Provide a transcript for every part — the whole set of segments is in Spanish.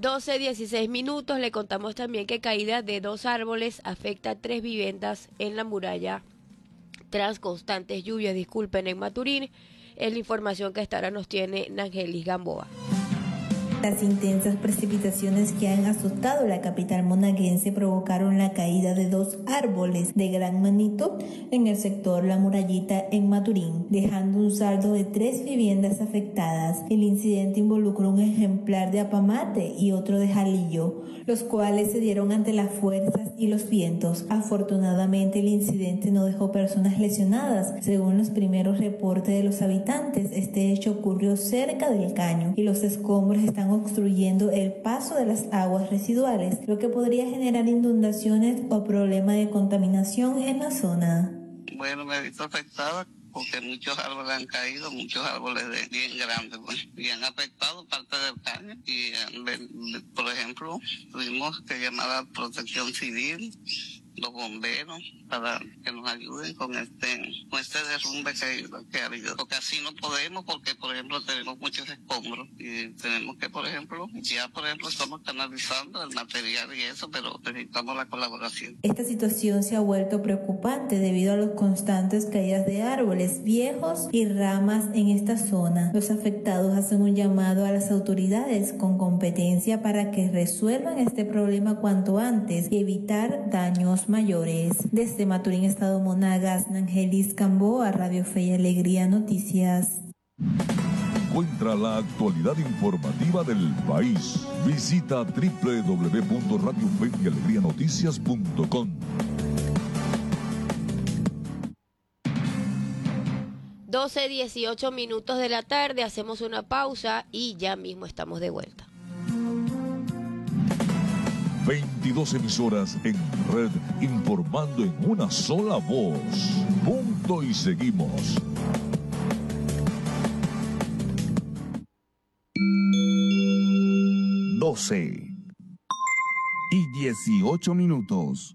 12:16. Le contamos también que caída de 2 árboles afecta 3 viviendas en la muralla tras constantes lluvias, en Maturín. Es la información que hasta ahora nos tiene Nangelis Gamboa. Las intensas precipitaciones que han azotado la capital monaguense provocaron la caída de 2 árboles de gran magnitud en el sector La Murallita en Maturín, dejando un saldo de 3 viviendas afectadas. El incidente involucró un ejemplar de apamate y otro de jalillo, los cuales se dieron ante las fuerzas y los vientos. Afortunadamente, el incidente no dejó personas lesionadas. Según los primeros reportes de los habitantes, este hecho ocurrió cerca del caño y los escombros están obstruyendo el paso de las aguas residuales, lo que podría generar inundaciones o problemas de contaminación en la zona. Bueno, me he visto afectada porque muchos árboles han caído, muchos árboles bien grandes, pues, y han afectado parte del caño. Y, por ejemplo, tuvimos que llamar a Protección Civil, los bomberos, para que nos ayuden con este derrumbe que ha habido. Porque así no podemos, porque, por ejemplo, tenemos muchos escombros y tenemos que, por ejemplo, estamos canalizando el material y eso, pero necesitamos la colaboración. Esta situación se ha vuelto preocupante debido a las constantes caídas de árboles viejos y ramas en esta zona. Los afectados hacen un llamado a las autoridades con competencia para que resuelvan este problema cuanto antes y evitar daños mayores. Desde Maturín, Estado Monagas, Nangelis Gamboa, Radio Fe y Alegría Noticias. Encuentra la actualidad informativa del país. Visita www.radiofeyalegrianoticias.com. 12:18 de la tarde, hacemos una pausa y ya mismo estamos de vuelta. 22 emisoras en red informando en una sola voz. Punto y seguimos. Doce y 18 minutos.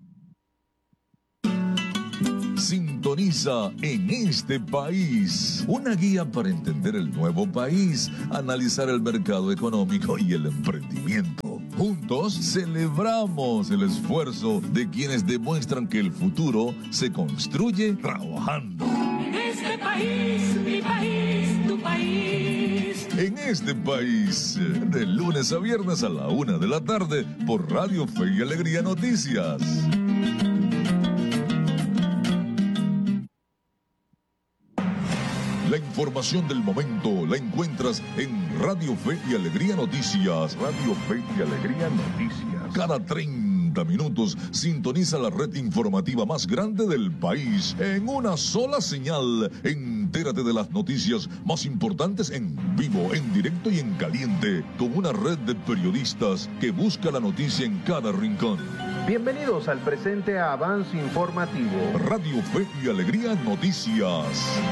Sintoniza En este País, una guía para entender el nuevo país, analizar el mercado económico y el emprendimiento. Juntos celebramos el esfuerzo de quienes demuestran que el futuro se construye trabajando. En este país, mi país, tu país. En este país, de lunes a viernes a la 1 de la tarde, por Radio Fe y Alegría Noticias. La información del momento la encuentras en Radio Fe y Alegría Noticias. Radio Fe y Alegría Noticias. Cada 30 minutos sintoniza la red informativa más grande del país en una sola señal. Entérate de las noticias más importantes en vivo, en directo y en caliente, con una red de periodistas que busca la noticia en cada rincón. Bienvenidos al presente avance informativo. Radio Fe y Alegría Noticias.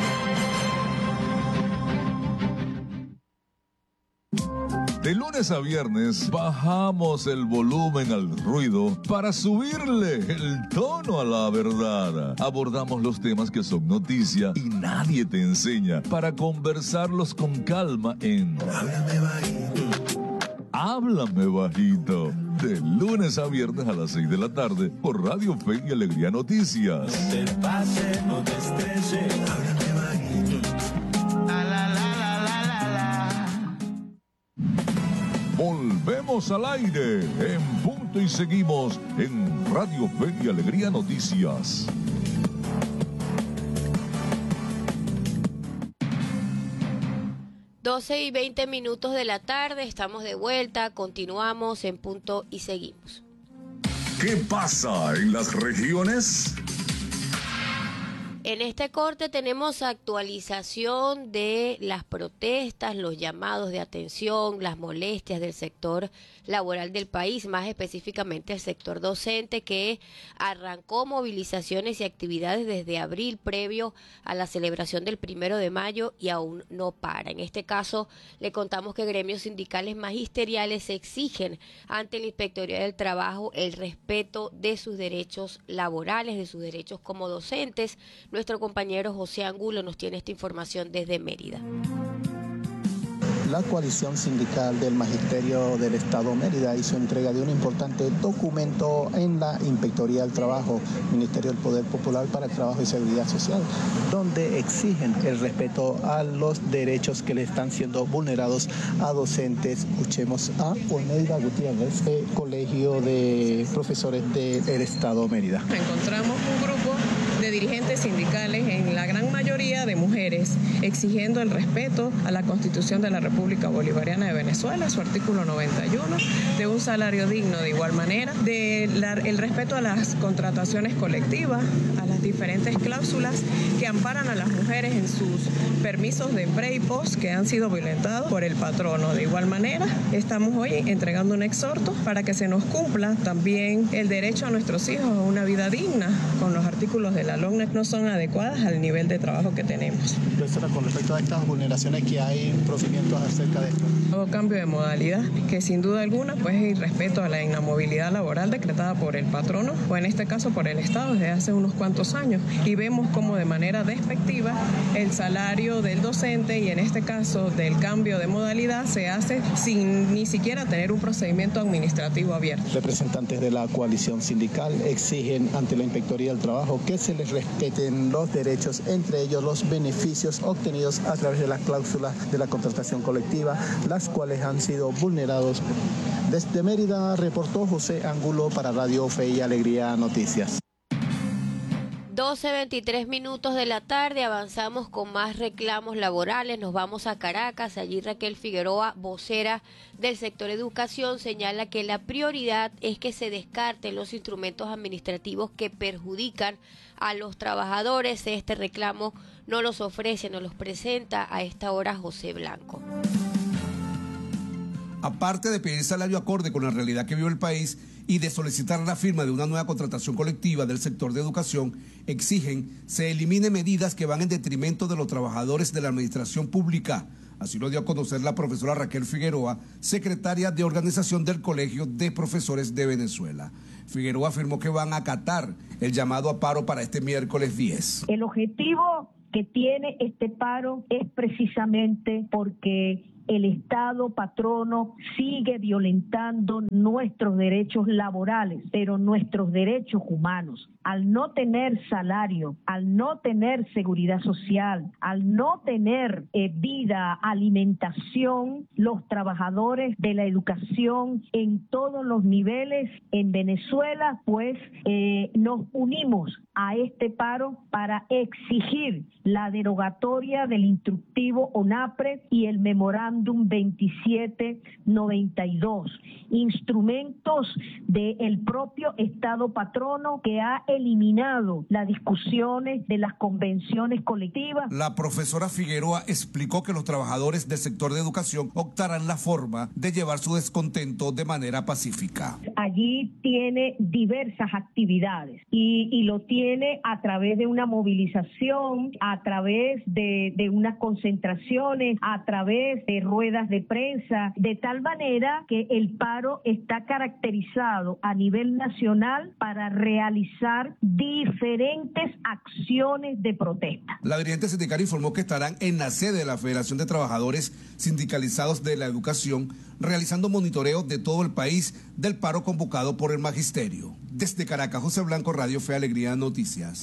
De lunes a viernes bajamos el volumen al ruido para subirle el tono a la verdad. Abordamos los temas que son noticia y nadie te enseña para conversarlos con calma en Háblame Bajito. Háblame Bajito. De lunes a viernes a las 6 de la tarde por Radio Fe y Alegría Noticias. No te pase, no te estreses. Háblame bajito. Volvemos al aire en punto y seguimos en Radio Fe y Alegría Noticias. Doce y 20 de la tarde, estamos de vuelta, continuamos en punto y seguimos. ¿Qué pasa en las regiones? En este corte tenemos actualización de las protestas, los llamados de atención, las molestias del sector laboral del país, más específicamente el sector docente, que arrancó movilizaciones y actividades desde abril previo a la celebración del 1 de mayo y aún no para. En este caso, le contamos que gremios sindicales magisteriales exigen ante la Inspectoría del Trabajo el respeto de sus derechos laborales, de sus derechos como docentes. Nuestro compañero José Angulo nos tiene esta información desde Mérida. la coalición sindical del Magisterio del Estado Mérida hizo entrega de un importante documento en la Inspectoría del Trabajo, Ministerio del Poder Popular para el Trabajo y Seguridad Social, donde exigen el respeto a los derechos que le están siendo vulnerados a docentes. Escuchemos a Oneida Gutiérrez, Colegio de Profesores del Estado Mérida. Encontramos un grupo de dirigentes sindicales, en la gran mayoría de mujeres, exigiendo el respeto a la Constitución de la República Bolivariana de Venezuela, su artículo 91, de un salario digno de igual manera, el respeto a las contrataciones colectivas, a las diferentes cláusulas que amparan a las mujeres en sus permisos de pre y post que han sido violentados por el patrono. De igual manera, estamos hoy entregando un exhorto para que se nos cumpla también el derecho a nuestros hijos a una vida digna, con los artículos de la LONNES no son adecuadas al nivel de trabajo que tenemos. Profesora, con respecto a estas vulneraciones, que hay procedimientos acerca de esto. Nuevo cambio de modalidad, que sin duda alguna pues es irrespeto a la inamovilidad laboral decretada por el patrono, o en este caso por el Estado desde hace unos cuantos años, y vemos como de manera despectiva el salario del docente, y en este caso del cambio de modalidad, se hace sin ni siquiera tener un procedimiento administrativo abierto. Representantes de la coalición sindical exigen ante la Inspectoría del Trabajo que se les respeten los derechos, entre ellos los beneficios obtenidos a través de las cláusulas de la contratación colectiva, las cuales han sido vulnerados. Desde Mérida reportó José Angulo para Radio Fe y Alegría Noticias. 12:23 minutos de la tarde, avanzamos con más reclamos laborales, nos vamos a Caracas. Allí Raquel Figueroa, vocera del sector educación, señala que la prioridad es que se descarten los instrumentos administrativos que perjudican a los trabajadores. Este reclamo no los ofrece, no los presenta a esta hora José Blanco. Aparte de pedir salario acorde con la realidad que vive el país y de solicitar la firma de una nueva contratación colectiva del sector de educación, exigen se eliminen medidas que van en detrimento de los trabajadores de la administración pública. Así lo dio a conocer la profesora Raquel Figueroa, secretaria de organización del Colegio de Profesores de Venezuela. Figueroa afirmó que van a acatar el llamado a paro para este miércoles 10. El objetivo que tiene este paro es precisamente porque el Estado patrono sigue violentando nuestros derechos laborales, pero nuestros derechos humanos. Al no tener salario, al no tener seguridad social, al no tener vida, alimentación, los trabajadores de la educación en todos los niveles en Venezuela, pues nos unimos a este paro para exigir la derogatoria del instructivo ONAPRE y el memorándum 2792, instrumentos del propio Estado patrono que ha eliminado las discusiones de las convenciones colectivas. La profesora Figueroa explicó que los trabajadores del sector de educación optarán la forma de llevar su descontento de manera pacífica. Allí tiene diversas actividades y lo tiene a través de una movilización, a través de unas concentraciones, a través de ruedas de prensa, de tal manera que el paro está caracterizado a nivel nacional para realizar diferentes acciones de protesta. La dirigente sindical informó que estarán en la sede de la Federación de Trabajadores Sindicalizados de la Educación realizando monitoreo de todo el país del paro convocado por el Magisterio. Desde Caracas, José Blanco, Radio Fe Alegría Noticias.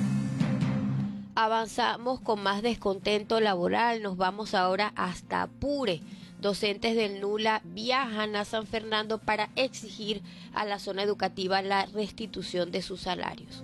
Avanzamos con más descontento laboral, nos vamos ahora hasta Apure. Docentes del NULA viajan a San Fernando para exigir a la zona educativa la restitución de sus salarios.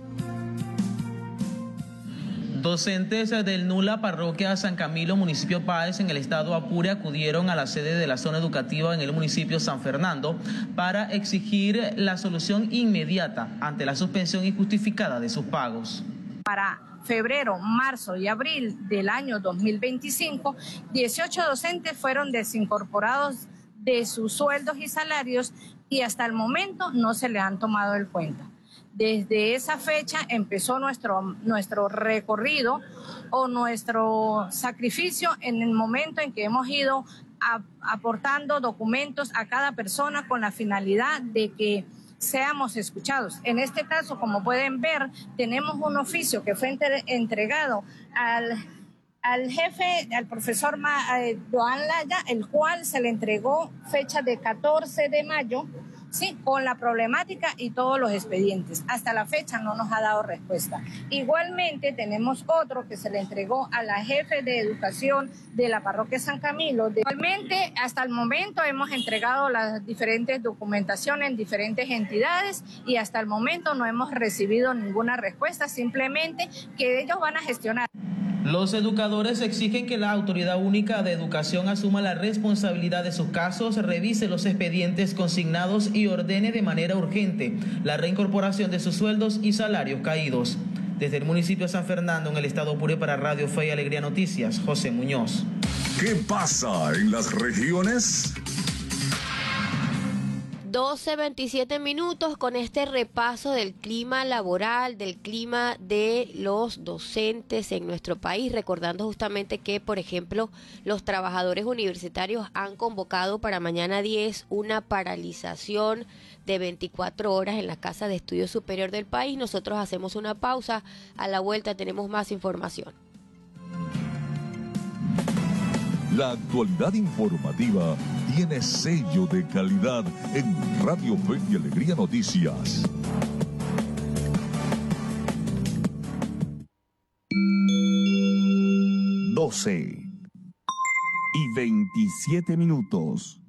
Docentes del NULA Parroquia San Camilo, municipio Páez, en el estado Apure, acudieron a la sede de la zona educativa en el municipio San Fernando para exigir la solución inmediata ante la suspensión injustificada de sus pagos. Para febrero, marzo y abril del año 2025, 18 docentes fueron desincorporados de sus sueldos y salarios y hasta el momento no se le han tomado en cuenta. Desde esa fecha empezó nuestro recorrido o nuestro sacrificio en el momento en que hemos ido aportando documentos a cada persona con la finalidad de que seamos escuchados. En este caso, como pueden ver, tenemos un oficio que fue entregado al jefe, al profesor Joan Laya, el cual se le entregó fecha de 14 de mayo, sí, con la problemática y todos los expedientes. Hasta la fecha no nos ha dado respuesta. Igualmente tenemos otro que se le entregó a la jefe de educación de la parroquia San Camilo. Igualmente, hasta el momento hemos entregado las diferentes documentaciones en diferentes entidades y hasta el momento no hemos recibido ninguna respuesta, simplemente que ellos van a gestionar. Los educadores exigen que la Autoridad Única de Educación asuma la responsabilidad de sus casos, revise los expedientes consignados y ordene de manera urgente la reincorporación de sus sueldos y salarios caídos. Desde el municipio de San Fernando, en el estado Apure, para Radio Fe y Alegría Noticias, José Muñoz. ¿Qué pasa en las regiones? 12:27 minutos con este repaso del clima laboral, del clima de los docentes en nuestro país, recordando justamente que, por ejemplo, los trabajadores universitarios han convocado para mañana 10 una paralización de 24 horas en la Casa de Estudios Superior del país. Nosotros hacemos una pausa, a la vuelta tenemos más información. La actualidad informativa tiene sello de calidad en Radio Fe y Alegría Noticias. Doce y 27 minutos.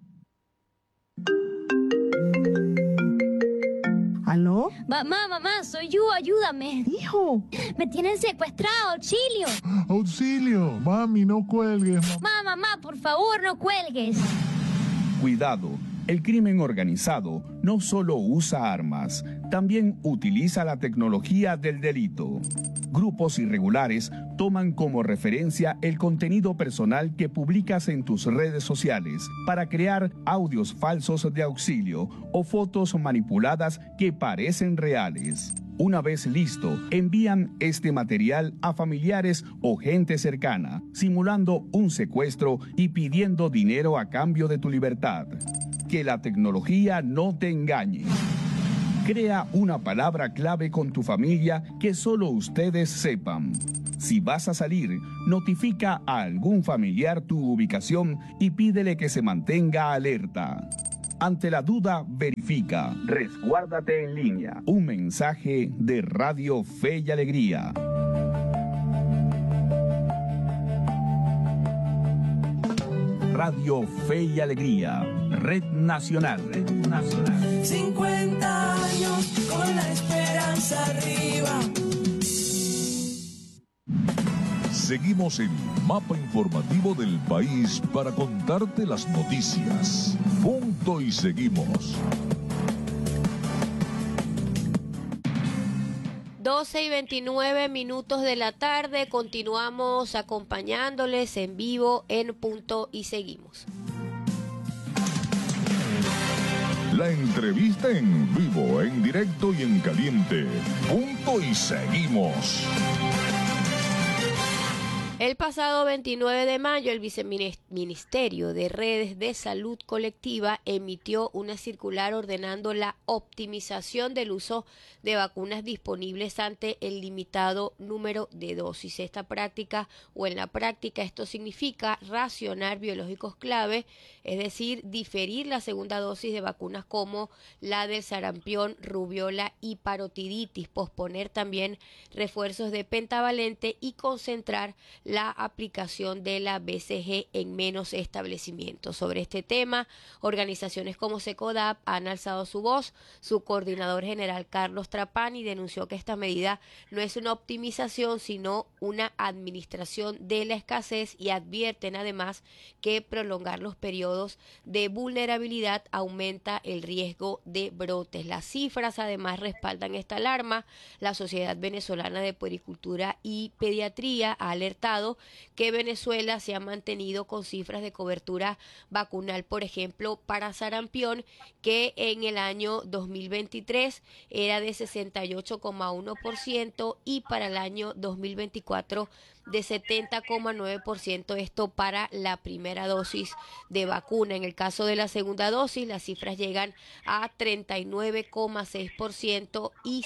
¿Aló? Mamá, soy yo, ayúdame. Hijo. Me tienen secuestrado, auxilio. Auxilio, mami, no cuelgues. Mamá, por favor, no cuelgues. Cuidado, el crimen organizado no solo usa armas, también utiliza la tecnología del delito. Grupos irregulares toman como referencia el contenido personal que publicas en tus redes sociales para crear audios falsos de auxilio o fotos manipuladas que parecen reales. Una vez listo, envían este material a familiares o gente cercana, simulando un secuestro y pidiendo dinero a cambio de tu libertad. Que la tecnología no te engañe. Crea una palabra clave con tu familia que solo ustedes sepan. Si vas a salir, notifica a algún familiar tu ubicación y pídele que se mantenga alerta. Ante la duda, verifica. Resguárdate en línea. Un mensaje de Radio Fe y Alegría. Radio Fe y Alegría. Red Nacional. 50 años con la esperanza arriba. Seguimos el mapa informativo del país para contarte las noticias. Punto y seguimos. 12:29 minutos de la tarde, continuamos acompañándoles en vivo en Punto y Seguimos. La entrevista en vivo, en directo y en caliente. Punto y Seguimos. El pasado 29 de mayo, el Viceministerio de Redes de Salud Colectiva emitió una circular ordenando la optimización del uso de vacunas disponibles ante el limitado número de dosis. Esta práctica, o en la práctica, esto significa racionar biológicos clave, es decir, diferir la segunda dosis de vacunas como la del sarampión, rubiola y parotiditis, posponer también refuerzos de pentavalente y concentrar la aplicación de la BCG en menos establecimientos. Sobre este tema, organizaciones como SECODAP han alzado su voz. Su coordinador general, Carlos Trapani, denunció que esta medida no es una optimización, sino una administración de la escasez, y advierten además que prolongar los periodos de vulnerabilidad aumenta el riesgo de brotes. Las cifras además respaldan esta alarma. La Sociedad Venezolana de Puericultura y Pediatría ha alertado que Venezuela se ha mantenido con cifras de cobertura vacunal, por ejemplo, para sarampión, que en el año 2023 era de 68,1% y para el año 2024 de 70,9%, esto para la primera dosis de vacuna. En el caso de la segunda dosis, las cifras llegan a 39,6% y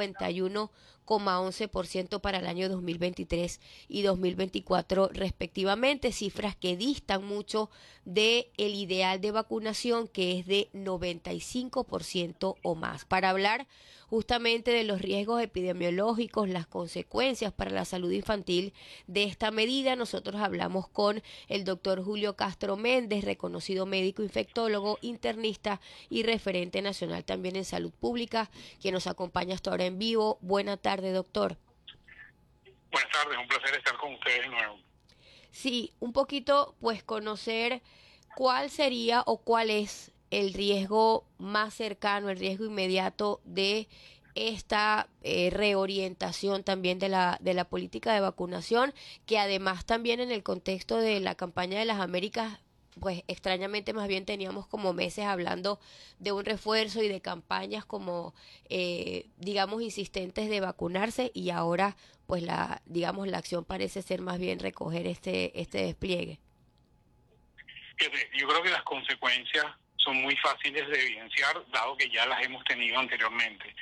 51,11% para el año 2023 y 2024 respectivamente, cifras que distan mucho de el ideal de vacunación, que es de 95% o más. Para hablar justamente de los riesgos epidemiológicos, las consecuencias para la salud infantil de esta medida, nosotros hablamos con el doctor Julio Castro Méndez, reconocido médico infectólogo, internista y referente nacional también en salud pública, quien nos acompaña hasta ahora en vivo. Buena tarde, doctor. Buenas tardes, un placer estar con ustedes de nuevo. Sí, un poquito pues conocer cuál sería o cuál es el riesgo más cercano, el riesgo inmediato de esta reorientación también de la política de vacunación, que además también en el contexto de la campaña de las Américas, pues extrañamente más bien teníamos como meses hablando de un refuerzo y de campañas como digamos insistentes de vacunarse, y ahora pues la acción parece ser más bien recoger este despliegue. Yo creo que las consecuencias son muy fáciles de evidenciar, dado que ya las hemos tenido anteriormente.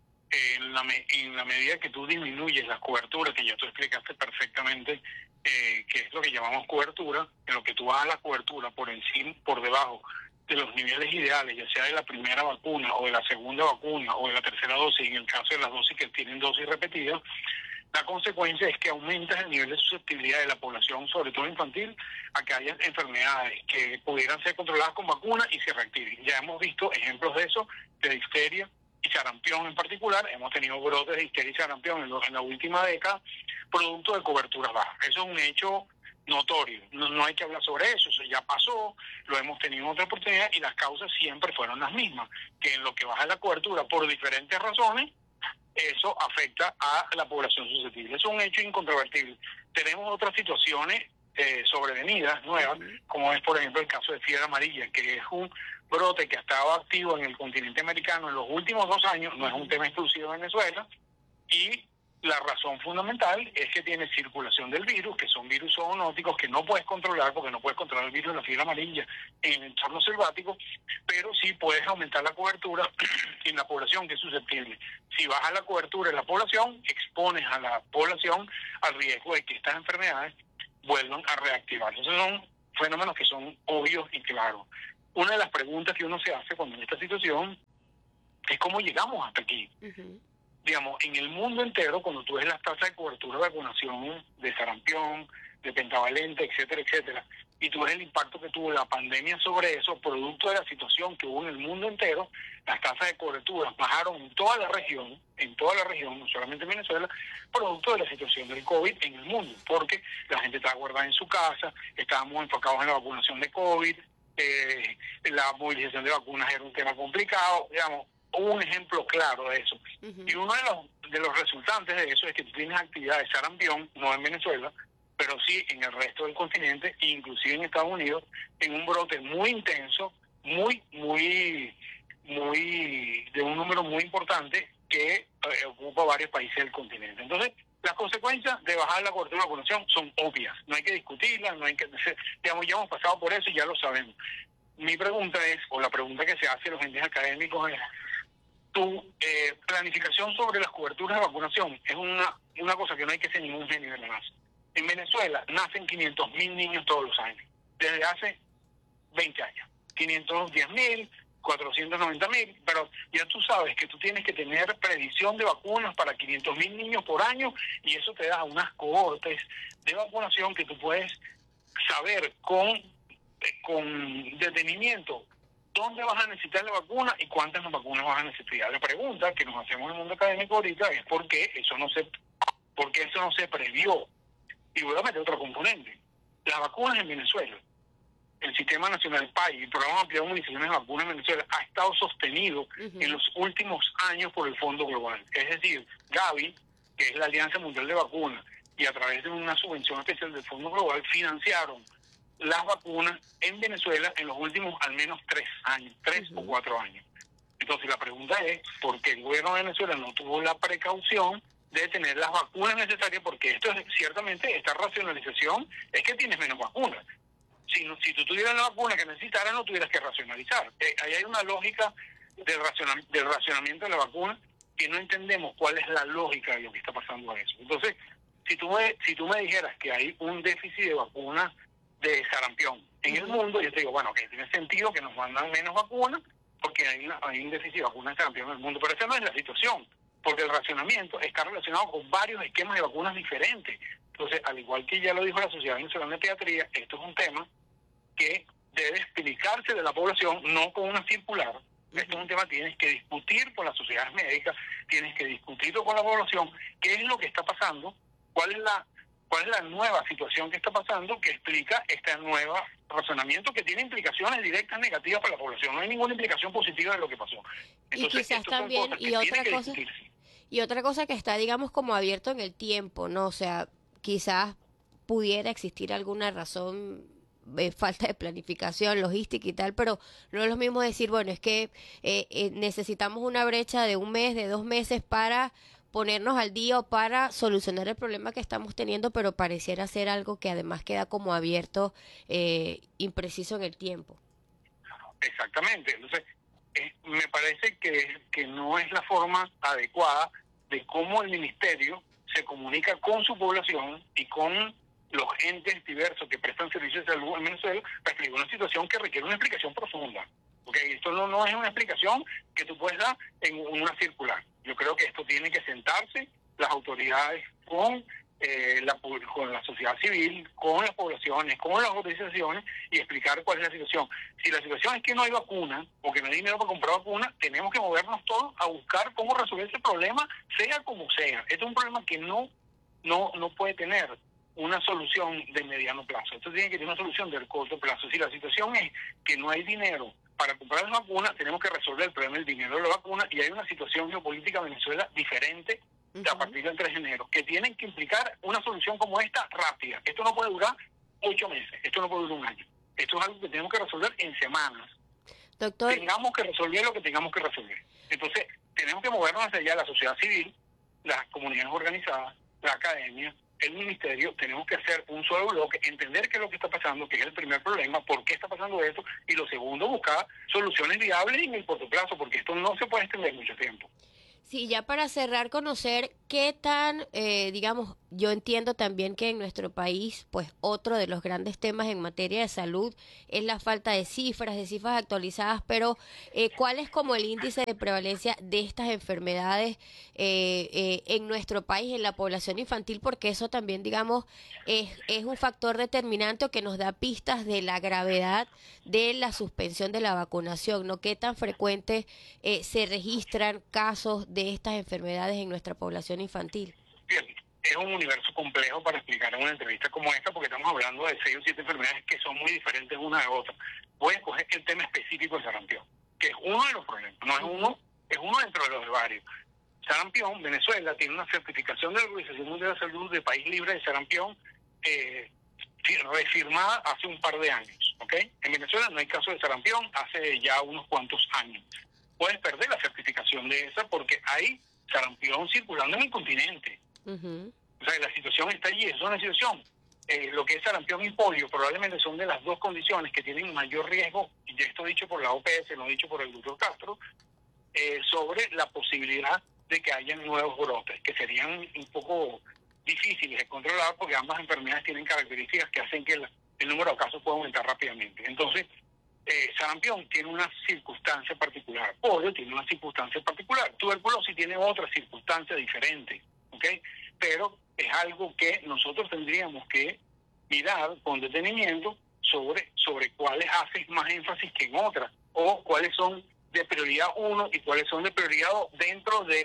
En la medida que tú disminuyes las coberturas, que ya tú explicaste perfectamente qué es lo que llamamos cobertura, en lo que tú vas a la cobertura por encima, por debajo de los niveles ideales, ya sea de la primera vacuna o de la segunda vacuna o de la tercera dosis, en el caso de las dosis que tienen dosis repetidas, la consecuencia es que aumentas el nivel de susceptibilidad de la población, sobre todo infantil, a que haya enfermedades que pudieran ser controladas con vacunas y se reactiven. Ya hemos visto ejemplos de eso, de difteria y sarampión en particular. Hemos tenido brotes de difteria y sarampión en la última década, producto de coberturas bajas. Eso es un hecho notorio, no hay que hablar sobre eso ya pasó, lo hemos tenido en otra oportunidad y las causas siempre fueron las mismas, que en lo que baja la cobertura por diferentes razones, eso afecta a la población susceptible. Es un hecho incontrovertible. Tenemos otras situaciones sobrevenidas, nuevas, como es por ejemplo el caso de fiebre amarilla, que es un brote que ha estado activo en el continente americano en los últimos 2 años, no es un tema exclusivo de Venezuela, y la razón fundamental es que tiene circulación del virus, que son virus zoonóticos que no puedes controlar, porque no puedes controlar el virus de la fiebre amarilla en el entorno selvático, pero sí puedes aumentar la cobertura en la población que es susceptible. Si bajas la cobertura en la población, expones a la población al riesgo de que estas enfermedades vuelvan a reactivarse. Esos son fenómenos que son obvios y claros. Una de las preguntas que uno se hace cuando en esta situación es cómo llegamos hasta aquí. Digamos, en el mundo entero, cuando tú ves las tasas de cobertura de vacunación de sarampión, de pentavalente, etcétera, etcétera, y tú ves el impacto que tuvo la pandemia sobre eso, producto de la situación que hubo en el mundo entero, las tasas de cobertura bajaron en toda la región, no solamente en Venezuela, producto de la situación del COVID en el mundo, porque la gente estaba guardada en su casa, estábamos enfocados en la vacunación de COVID, la movilización de vacunas era un tema complicado, digamos. Un ejemplo claro de eso. Y uno de los resultantes de eso es que tú tienes actividad de sarampión, no en Venezuela, pero sí en el resto del continente, inclusive en Estados Unidos, en un brote muy intenso, muy de un número muy importante que ocupa varios países del continente. Entonces, las consecuencias de bajar la cobertura de vacunación son obvias, no hay que discutirlas, no hay que, digamos, ya hemos pasado por eso y ya lo sabemos. Mi pregunta es, o la pregunta que se hace a los entes académicos es, tu planificación sobre las coberturas de vacunación es una cosa que no hay que ser ningún genio de la NASA. En Venezuela nacen 500.000 niños todos los años, desde hace 20 años. 510.000, 490.000, pero ya tú sabes que tú tienes que tener predicción de vacunas para 500.000 niños por año, y eso te da unas cohortes de vacunación que tú puedes saber con detenimiento dónde vas a necesitar la vacuna y cuántas vacunas vas a necesitar. La pregunta que nos hacemos en el mundo académico ahorita es ¿por qué eso no se previó? Y voy a meter otro componente. Las vacunas en Venezuela, el Sistema Nacional PAI, el Programa Ampliado de Municiones de Vacunas en Venezuela, ha estado sostenido en los últimos años por el Fondo Global. Es decir, Gavi, que es la Alianza Mundial de Vacunas, y a través de una subvención especial del Fondo Global, financiaron las vacunas en Venezuela en los últimos al menos 3 años, 3 o 4 años. Entonces la pregunta es, ¿por qué el gobierno de Venezuela no tuvo la precaución de tener las vacunas necesarias, porque esto es ciertamente, esta racionalización es que tienes menos vacunas. Si tú tuvieras la vacuna que necesitaras, no tuvieras que racionalizar. Ahí hay una lógica del racionamiento de la vacuna que no entendemos cuál es la lógica de lo que está pasando a eso. Entonces, si tú me dijeras que hay un déficit de vacunas de sarampión en el mundo, yo te digo, bueno, que tiene sentido que nos mandan menos vacunas porque hay un déficit de vacunas de sarampión en el mundo. Pero esa no es la situación, porque el racionamiento está relacionado con varios esquemas de vacunas diferentes. Entonces, al igual que ya lo dijo la Sociedad Venezolana de Pediatría, esto es un tema que debe explicarse de la población, no con una circular. Esto es un tema que tienes que discutir con las sociedades médicas, tienes que discutirlo con la población, qué es lo que está pasando, cuál es la nueva situación que está pasando que explica este nuevo razonamiento que tiene implicaciones directas negativas para la población. No hay ninguna implicación positiva de lo que pasó. Entonces, y quizás también, y otra cosa que está, digamos, como abierto en el tiempo, ¿no? O sea, quizás pudiera existir alguna razón, falta de planificación, logística y tal, pero no es lo mismo decir, bueno, es que necesitamos una brecha de 1 mes, de 2 meses para ponernos al día o para solucionar el problema que estamos teniendo, pero pareciera ser algo que además queda como abierto, impreciso en el tiempo. Exactamente. Entonces, me parece que no es la forma adecuada de cómo el ministerio se comunica con su población y con los entes diversos que prestan servicios de salud en Venezuela para explicar una situación que requiere una explicación profunda. Porque esto no es una explicación que tú puedes dar en una circular. Yo creo que esto tiene que sentarse las autoridades con la sociedad civil, con las poblaciones, con las organizaciones y explicar cuál es la situación. Si la situación es que no hay vacuna o que no hay dinero para comprar vacuna, tenemos que movernos todos a buscar cómo resolver ese problema, sea como sea. Este es un problema que no puede tener una solución de mediano plazo. Esto tiene que tener una solución de corto plazo. Si la situación es que no hay dinero para comprar las vacunas, tenemos que resolver el problema del dinero de la vacuna, y hay una situación geopolítica en Venezuela diferente a partir del 3 de enero, que tienen que implicar una solución como esta rápida. Esto no puede durar 8 meses, esto no puede durar 1 año. Esto es algo que tenemos que resolver en semanas. Doctor, tengamos que resolver lo que tengamos que resolver. Entonces, tenemos que movernos hacia allá, la sociedad civil, las comunidades organizadas, la academia, el ministerio. Tenemos que hacer un solo bloque, entender qué es lo que está pasando, que es el primer problema, por qué está pasando esto, y lo segundo, buscar soluciones viables en el corto plazo, porque esto no se puede extender mucho tiempo. Sí, ya para cerrar, conocer qué tan, digamos, yo entiendo también que en nuestro país, pues otro de los grandes temas en materia de salud es la falta de cifras actualizadas, pero ¿cuál es como el índice de prevalencia de estas enfermedades en nuestro país, en la población infantil? Porque eso también, digamos, es un factor determinante o que nos da pistas de la gravedad de la suspensión de la vacunación, ¿no? ¿Qué tan frecuente se registran casos de estas enfermedades en nuestra población infantil? Bien, es un universo complejo para explicar en una entrevista como esta, porque estamos hablando de 6 o 7 enfermedades que son muy diferentes una de otra. Voy a escoger el tema específico de sarampión, que es uno de los problemas, no es uno, es uno dentro de los de varios. Sarampión, Venezuela tiene una certificación de la Organización Mundial de la Salud de país libre de sarampión, refirmada hace un par de años, ¿ok? En Venezuela no hay caso de sarampión hace ya unos cuantos años. Puedes perder la certificación de esa porque hay sarampión circulando en el continente. O sea, la situación está allí, es una situación. Lo que es sarampión y polio probablemente son de las dos condiciones que tienen mayor riesgo, y esto dicho por la OPS, no dicho por el doctor Castro, sobre la posibilidad de que haya nuevos brotes, que serían un poco difíciles de controlar porque ambas enfermedades tienen características que hacen que el número de casos pueda aumentar rápidamente. Entonces, sarampión tiene una circunstancia particular, polio tiene una circunstancia particular, tuberculosis tiene otra circunstancia diferente, ¿ok? Pero es algo que nosotros tendríamos que mirar con detenimiento sobre cuáles hacen más énfasis que en otras, o cuáles son de prioridad 1 y cuáles son de prioridad 2 dentro de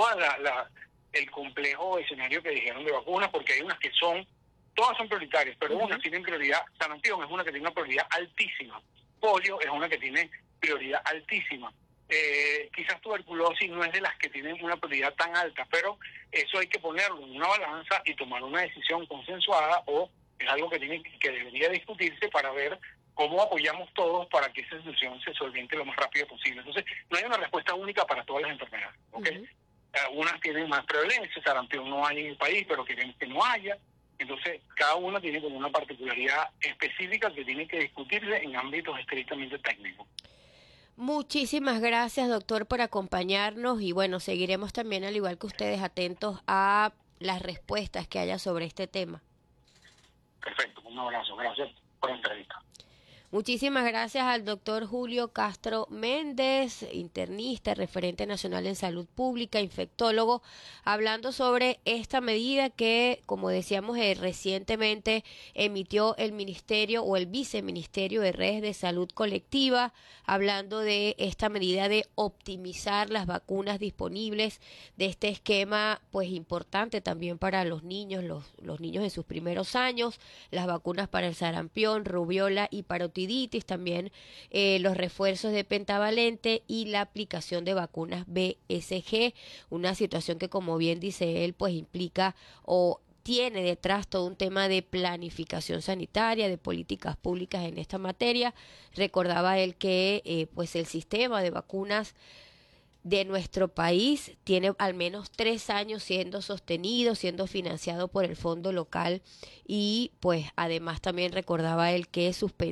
el complejo escenario que dijeron de vacunas, porque hay unas que todas son prioritarias, pero unas tienen prioridad. Sarampión es una que tiene una prioridad altísima. Polio es una que tiene prioridad altísima. Quizás tuberculosis no es de las que tienen una prioridad tan alta, pero eso hay que ponerlo en una balanza y tomar una decisión consensuada, o es algo que debería discutirse para ver cómo apoyamos todos para que esa situación se solvente lo más rápido posible. Entonces, no hay una respuesta única para todas las enfermedades, ¿ok? Unas tienen más prevalencia, sarampión no hay en el país, pero queremos que no haya. Entonces, cada una tiene como una particularidad específica que tiene que discutirse en ámbitos estrictamente técnicos. Muchísimas gracias, doctor, por acompañarnos y bueno, seguiremos también, al igual que ustedes, atentos a las respuestas que haya sobre este tema. Perfecto, un abrazo, gracias por la entrevista. Muchísimas gracias al doctor Julio Castro Méndez, internista, referente nacional en salud pública, infectólogo, hablando sobre esta medida que, como decíamos, recientemente emitió el Ministerio o el Viceministerio de Redes de Salud Colectiva, hablando de esta medida de optimizar las vacunas disponibles, de este esquema pues importante también para los niños, los niños en sus primeros años, las vacunas para el sarampión, rubiola y parotiditis, también los refuerzos de pentavalente y la aplicación de vacunas BCG, una situación que, como bien dice él, pues implica o tiene detrás todo un tema de planificación sanitaria, de políticas públicas en esta materia. Recordaba él que pues el sistema de vacunas de nuestro país tiene al menos 3 años siendo sostenido, siendo financiado por el fondo local y pues además también recordaba él que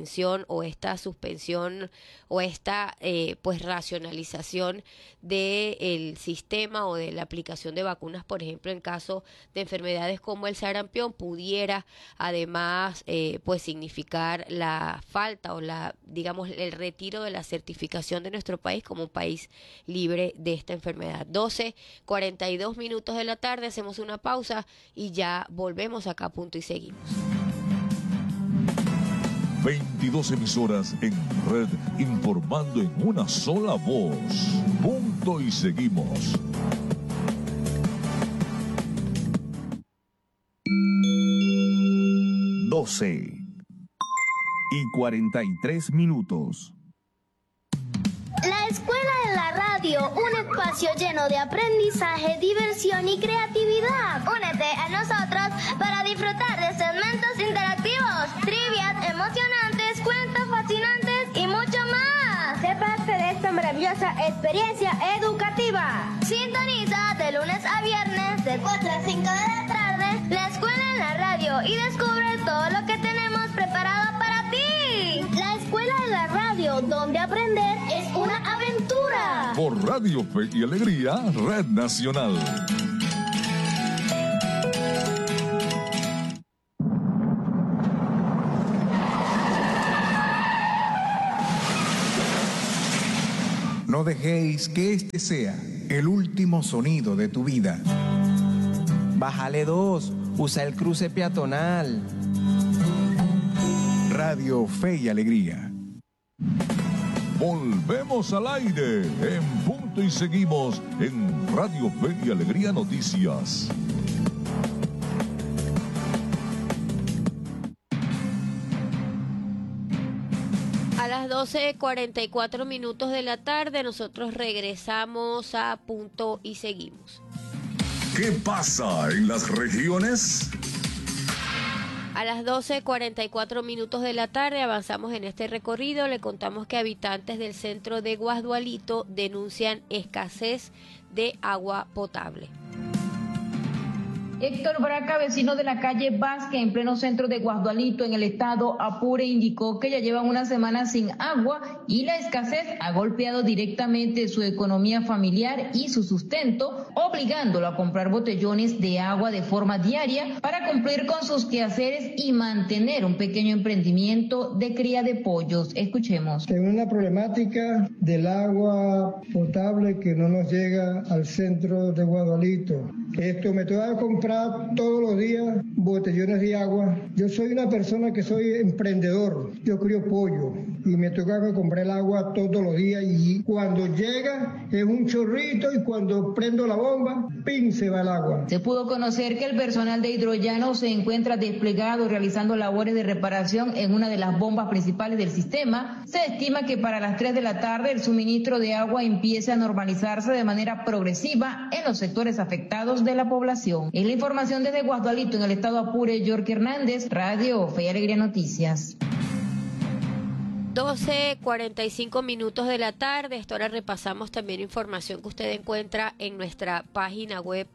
esta pues racionalización del sistema o de la aplicación de vacunas, por ejemplo en caso de enfermedades como el sarampión, pudiera además pues significar la falta o digamos el retiro de la certificación de nuestro país como un país libre de esta enfermedad. 12:42 minutos de la tarde, hacemos una pausa y ya volvemos acá a Punto y Seguimos. 22 emisoras en red informando en una sola voz. Punto y Seguimos. Doce y 43 minutos. La Escuela de la Radio, un espacio lleno de aprendizaje, diversión y creatividad. Únete a nosotros para disfrutar de segmentos interactivos, trivias emocionantes, cuentos fascinantes y mucho más. Sé parte de esta maravillosa experiencia educativa. Sintoniza de lunes a viernes de 4 a 5 de la tarde la Escuela en la Radio y descubre todo lo que tenemos preparado para ti. La Escuela de la Radio, donde aprender es una aventura. Por Radio Fe y Alegría, Red Nacional. No dejéis que este sea el último sonido de tu vida. Bájale 2, usa el cruce peatonal. Radio Fe y Alegría. Volvemos al aire en Punto y Seguimos en Radio Fe y Alegría Noticias. A las 12:44 minutos de la tarde nosotros regresamos a Punto y Seguimos. ¿Qué pasa en las regiones? A las 12:44 minutos de la tarde avanzamos en este recorrido. Le contamos que habitantes del centro de Guasdualito denuncian escasez de agua potable. Héctor Braca, vecino de la calle Vázquez, en pleno centro de Guasdualito, en el estado Apure, indicó que ya llevan una semana sin agua y la escasez ha golpeado directamente su economía familiar y su sustento, obligándolo a comprar botellones de agua de forma diaria para cumplir con sus quehaceres y mantener un pequeño emprendimiento de cría de pollos. Escuchemos. Tengo una problemática del agua potable que no nos llega al centro de Guasdualito. Esto me toca comprar todos los días botellones de agua. Yo soy una persona que soy emprendedor, yo crío pollo y me toca comprar el agua todos los días y cuando llega es un chorrito y cuando prendo la bomba, ¡pim!, se va el agua. Se pudo conocer que el personal de Hidrollano se encuentra desplegado realizando labores de reparación en una de las bombas principales del sistema. Se estima que para las 3 de la tarde el suministro de agua empiece a normalizarse de manera progresiva en los sectores afectados de la población. Es la información desde Guasdualito, en el estado Apure, York Hernández, Radio Fe y Alegría Noticias. 12:45 minutos de la tarde. Hasta ahora repasamos también información que usted encuentra en nuestra página web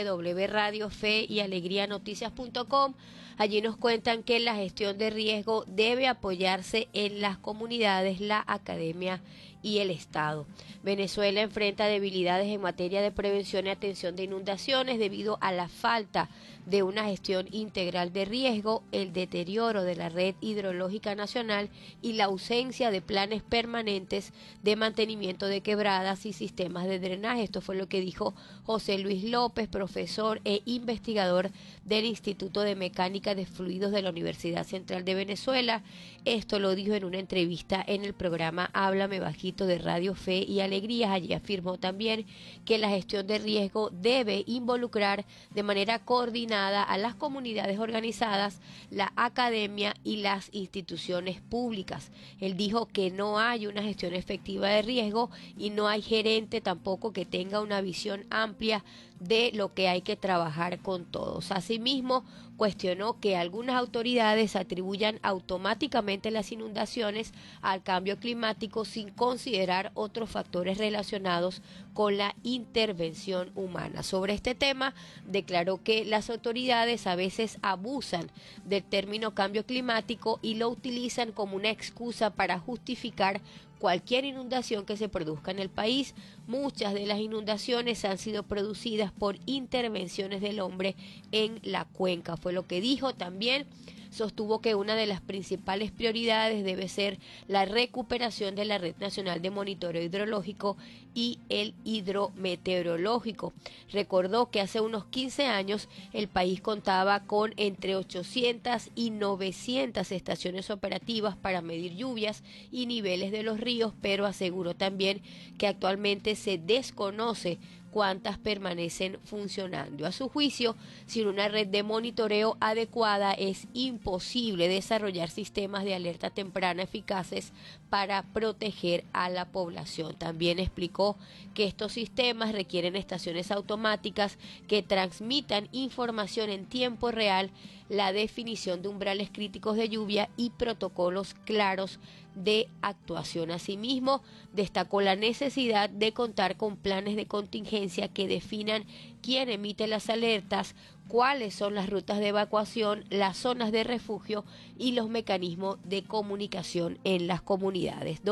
www.radiofeyalegrianoticias.com. Allí nos cuentan que la gestión de riesgo debe apoyarse en las comunidades, la academia y el Estado. Venezuela enfrenta debilidades en materia de prevención y atención de inundaciones debido a la falta de una gestión integral de riesgo, el deterioro de la red hidrológica nacional y la ausencia de planes permanentes de mantenimiento de quebradas y sistemas de drenaje. Esto fue lo que dijo José Luis López, profesor e investigador del Instituto de Mecánica de Fluidos de la Universidad Central de Venezuela. Esto lo dijo en una entrevista en el programa Háblame Bajito de Radio Fe y Alegría. Allí afirmó también que la gestión de riesgo debe involucrar de manera coordinada a las comunidades organizadas, la academia y las instituciones públicas. Él dijo que no hay una gestión efectiva de riesgo y no hay gerente tampoco que tenga una visión amplia de lo que hay que trabajar con todos. Asimismo, cuestionó que algunas autoridades atribuyan automáticamente las inundaciones al cambio climático sin considerar otros factores relacionados con la intervención humana. Sobre este tema, declaró que las autoridades a veces abusan del término cambio climático y lo utilizan como una excusa para justificar cualquier inundación que se produzca en el país. Muchas de las inundaciones han sido producidas por intervenciones del hombre en la cuenca, fue lo que dijo. También sostuvo que una de las principales prioridades debe ser la recuperación de la Red Nacional de Monitoreo Hidrológico y el hidrometeorológico. Recordó que hace unos 15 años el país contaba con entre 800 y 900 estaciones operativas para medir lluvias y niveles de los ríos, pero aseguró también que actualmente se desconoce cuántas permanecen funcionando. A su juicio, sin una red de monitoreo adecuada es imposible desarrollar sistemas de alerta temprana eficaces para proteger a la población. También explicó que estos sistemas requieren estaciones automáticas que transmitan información en tiempo real, la definición de umbrales críticos de lluvia y protocolos claros de actuación. Asimismo, destacó la necesidad de contar con planes de contingencia que definan quién emite las alertas, cuáles son las rutas de evacuación, las zonas de refugio y los mecanismos de comunicación en las comunidades.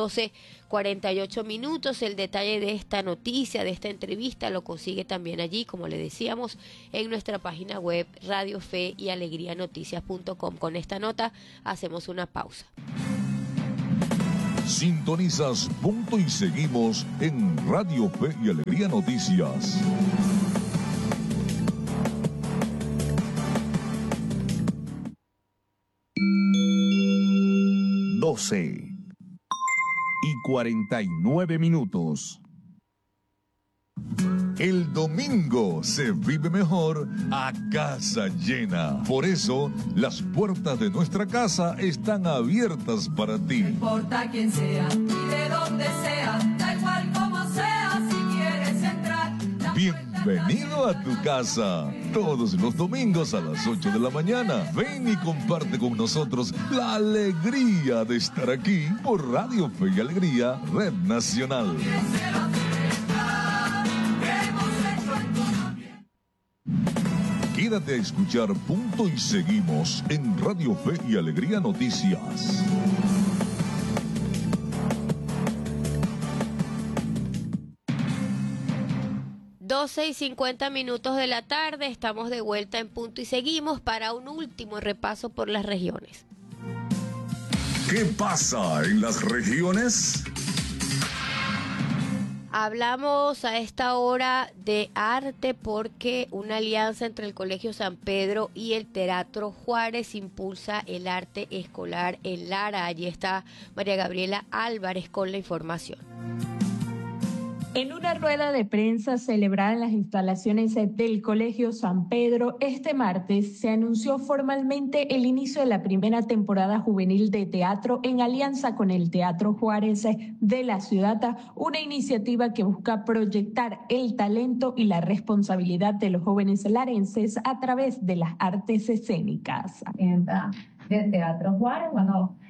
12:48 minutos. El detalle de esta noticia, de esta entrevista, lo consigue también allí, como le decíamos, en nuestra página web radiofeyalegrianoticias.com. Con esta nota hacemos una pausa. Sintonizas Punto y Seguimos en Radio Fe y Alegría Noticias. y 49 minutos. El domingo se vive mejor a casa llena. Por eso, las puertas de nuestra casa están abiertas para ti. No importa quién sea y de dónde sea, da igual como sea, si quieres entrar. Bienvenido a tu casa. Todos los domingos a las 8 de la mañana. Ven y comparte con nosotros la alegría de estar aquí por Radio Fe y Alegría, Red Nacional. Quédate a escuchar Punto y Seguimos en Radio Fe y Alegría Noticias. Doce y 50 minutos de la tarde, estamos de vuelta en Punto y Seguimos para un último repaso por las regiones. ¿Qué pasa en las regiones? Hablamos a esta hora de arte porque una alianza entre el Colegio San Pedro y el Teatro Juárez impulsa el arte escolar en Lara. Allí está María Gabriela Álvarez con la información. En una rueda de prensa celebrada en las instalaciones del Colegio San Pedro, este martes se anunció formalmente el inicio de la primera temporada juvenil de teatro en alianza con el Teatro Juárez de la ciudad, una iniciativa que busca proyectar el talento y la responsabilidad de los jóvenes larenses a través de las artes escénicas. Del Teatro Juárez, bueno,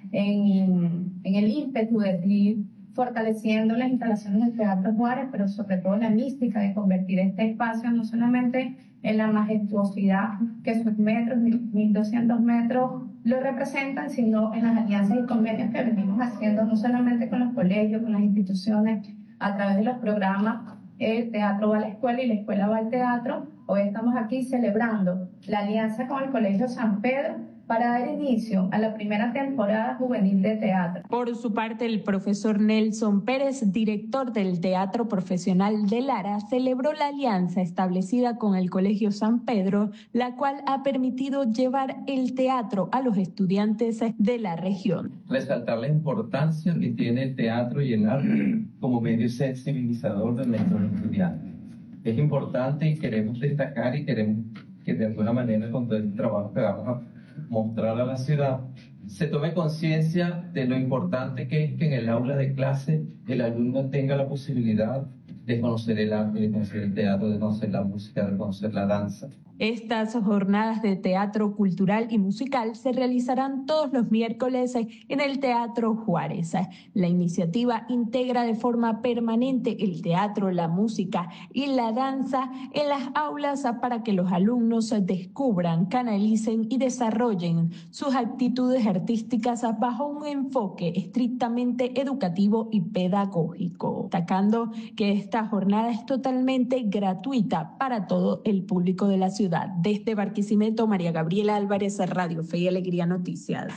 en el ímpetu de ir fortaleciendo las instalaciones del Teatro Juárez, pero sobre todo la mística de convertir este espacio no solamente en la majestuosidad que sus metros, 1.200 metros, lo representan, sino en las alianzas y convenios que venimos haciendo no solamente con los colegios, con las instituciones, a través de los programas. El teatro va a la escuela y la escuela va al teatro. Hoy estamos aquí celebrando la alianza con el Colegio San Pedro para dar inicio a la primera temporada juvenil de teatro. Por su parte, el profesor Nelson Pérez, director del Teatro Profesional de Lara, celebró la alianza establecida con el Colegio San Pedro, la cual ha permitido llevar el teatro a los estudiantes de la región. Resaltar la importancia que tiene el teatro y el arte como medio sensibilizador de nuestros estudiantes. Es importante y queremos destacar y queremos que de alguna manera con todo el trabajo que vamos a mostrar a la ciudad, se tome conciencia de lo importante que es que en el aula de clase el alumno tenga la posibilidad de conocer el arte, de conocer el teatro, de conocer la música, de conocer la danza. Estas jornadas de teatro cultural y musical se realizarán todos los miércoles en el Teatro Juárez. La iniciativa integra de forma permanente el teatro, la música y la danza en las aulas para que los alumnos descubran, canalicen y desarrollen sus actitudes artísticas bajo un enfoque estrictamente educativo y pedagógico. Destacando que esta jornada es totalmente gratuita para todo el público de la ciudad. Desde Barquisimeto, María Gabriela Álvarez, Radio Fe y Alegría Noticias.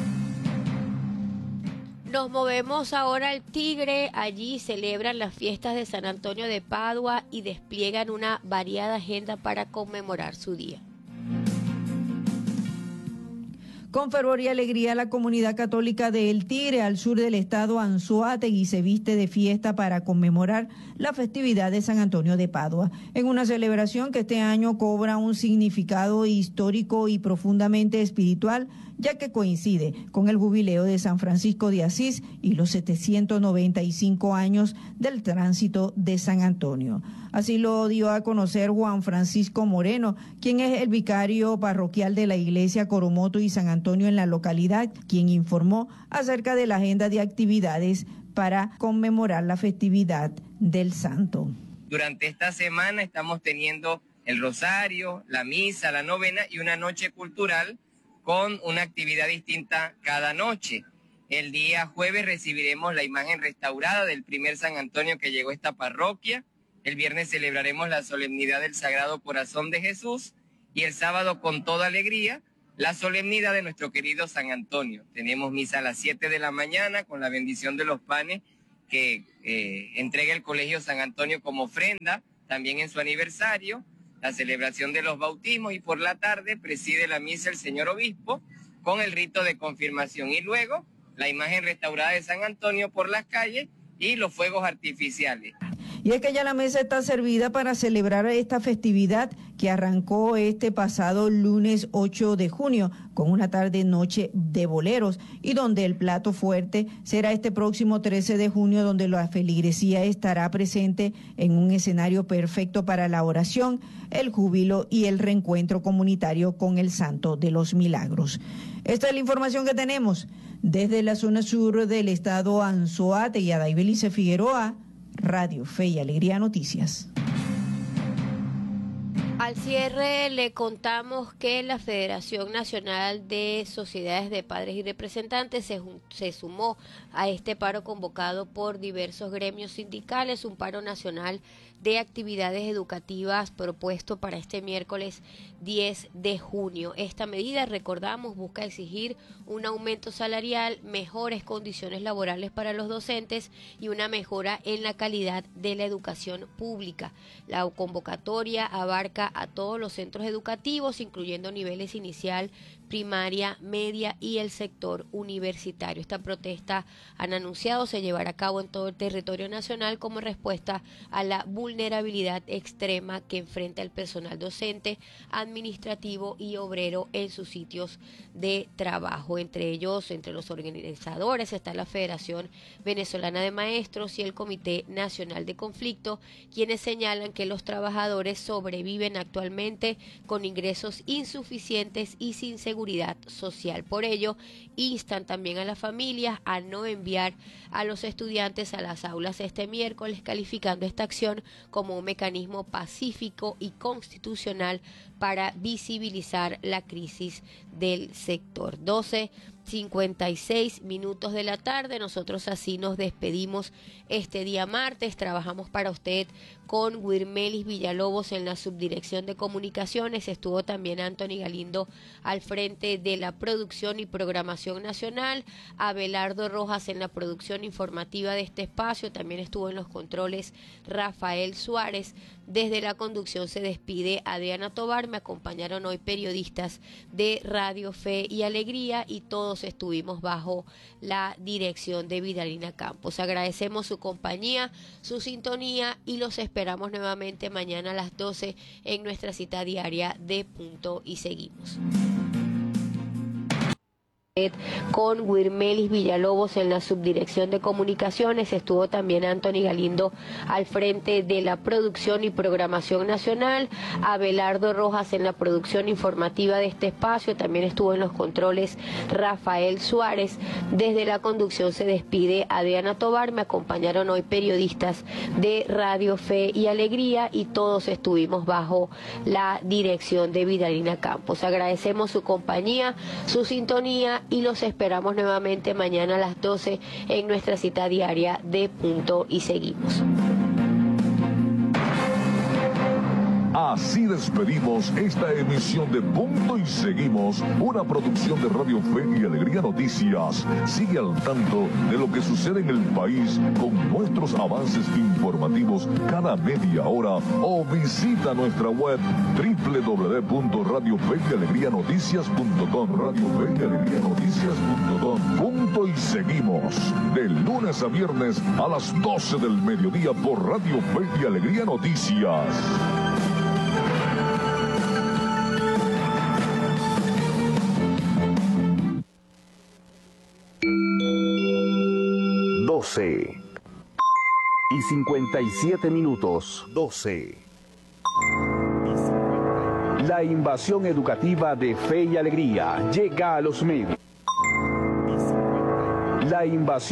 Nos movemos ahora al Tigre. Allí celebran las fiestas de San Antonio de Padua y despliegan una variada agenda para conmemorar su día. Con fervor y alegría, la comunidad católica de El Tigre, al sur del estado Anzoátegui, se viste de fiesta para conmemorar la festividad de San Antonio de Padua, en una celebración que este año cobra un significado histórico y profundamente espiritual, ya que coincide con el jubileo de San Francisco de Asís y los 795 años del tránsito de San Antonio. Así lo dio a conocer Juan Francisco Moreno, quien es el vicario parroquial de la iglesia Coromoto y San Antonio en la localidad, quien informó acerca de la agenda de actividades para conmemorar la festividad del santo. Durante esta semana estamos teniendo el rosario, la misa, la novena y una noche cultural con una actividad distinta cada noche. El día jueves recibiremos la imagen restaurada del primer San Antonio que llegó a esta parroquia. El viernes celebraremos la solemnidad del Sagrado Corazón de Jesús y el sábado con toda alegría la solemnidad de nuestro querido San Antonio. Tenemos misa a las 7 de la mañana con la bendición de los panes que entrega el Colegio San Antonio como ofrenda, también en su aniversario, la celebración de los bautismos y por la tarde preside la misa el señor obispo con el rito de confirmación y luego la imagen restaurada de San Antonio por las calles y los fuegos artificiales. Y es que ya la mesa está servida para celebrar esta festividad que arrancó este pasado lunes 8 de junio con una tarde-noche de boleros y donde el plato fuerte será este próximo 13 de junio, donde la feligresía estará presente en un escenario perfecto para la oración, el júbilo y el reencuentro comunitario con el Santo de los Milagros. Esta es la información que tenemos desde la zona sur del estado Anzoátegui. Daibelice Figueroa, Radio Fe y Alegría Noticias. Al cierre le contamos que la Federación Nacional de Sociedades de Padres y Representantes se sumó a este paro convocado por diversos gremios sindicales, un paro nacional de actividades educativas propuesto para este miércoles 10 de junio. Esta medida, recordamos, busca exigir un aumento salarial, mejores condiciones laborales para los docentes y una mejora en la calidad de la educación pública. La convocatoria abarca a todos los centros educativos, incluyendo niveles inicial, primaria, media y el sector universitario. Esta protesta, han anunciado, se llevará a cabo en todo el territorio nacional como respuesta a la vulnerabilidad extrema que enfrenta el personal docente, administrativo y obrero en sus sitios de trabajo. Entre ellos, entre los organizadores, está la Federación Venezolana de Maestros y el Comité Nacional de Conflicto, quienes señalan que los trabajadores sobreviven actualmente con ingresos insuficientes y sin seguridad seguridad social. Por ello, instan también a las familias a no enviar a los estudiantes a las aulas este miércoles, calificando esta acción como un mecanismo pacífico y constitucional para visibilizar la crisis del sector. 12:56 de la tarde. Nosotros así nos despedimos este día martes. Trabajamos para usted con Wirmelis Villalobos en la subdirección de comunicaciones. Estuvo también Anthony Galindo al frente de la producción y programación nacional, Abelardo Rojas en la producción informativa de este espacio. También estuvo en los controles Rafael Suárez. Desde la conducción se despide Adriana Tobar. Me acompañaron hoy periodistas de Radio Fe y Alegría y todos estuvimos bajo la dirección de Vidalina Campos. Agradecemos su compañía, su sintonía y los esperamos nuevamente mañana a las 12 en nuestra cita diaria de Punto y Seguimos. Con Wirmelis Villalobos en la subdirección de comunicaciones. Estuvo también Anthony Galindo al frente de la producción y programación nacional, Abelardo Rojas en la producción informativa de este espacio. También estuvo en los controles Rafael Suárez. Desde la conducción se despide Adriana Tobar. Me acompañaron hoy periodistas de Radio Fe y Alegría y todos estuvimos bajo la dirección de Vidalina Campos. Agradecemos su compañía, su sintonía y los esperamos nuevamente mañana a las 12 en nuestra cita diaria de Punto y Seguimos. Así despedimos esta emisión de Punto y Seguimos, una producción de Radio Fe y Alegría Noticias. Sigue al tanto de lo que sucede en el país con nuestros avances informativos cada media hora o visita nuestra web www.radiofeyalegrianoticias.com. Punto y Seguimos, de lunes a viernes a las 12 del mediodía por Radio Fe y Alegría Noticias. y 57 minutos. 12. La invasión educativa de Fe y Alegría llega a los medios. La invasión